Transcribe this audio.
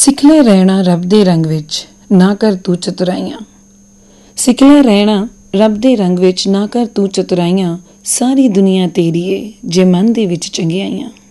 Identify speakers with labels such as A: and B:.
A: ਸਿੱਖ ਲੈ ਰਹਿਣਾ ਰੱਬ ਦੇ ਰੰਗ ਵਿੱਚ, ਨਾ ਕਰ ਤੂੰ ਚਤੁਰਾਈਆਂ। ਸਿੱਖ ਲੈ ਰਹਿਣਾ ਰੱਬ ਦੇ ਰੰਗ ਵਿੱਚ, ਨਾ ਕਰ ਤੂੰ ਚਤੁਰਾਈਆਂ। ਸਾਰੀ ਦੁਨੀਆ ਤੇਰੀ ਏ ਜੇ ਮਨ ਦੇ ਵਿੱਚ ਚੰਗਿਆਈਆਂ।